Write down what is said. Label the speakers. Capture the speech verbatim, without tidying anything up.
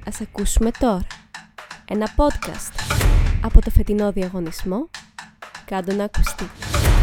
Speaker 1: Ας ακούσουμε τώρα ένα podcast από το φετινό διαγωνισμό «Κάντο να ακουστεί».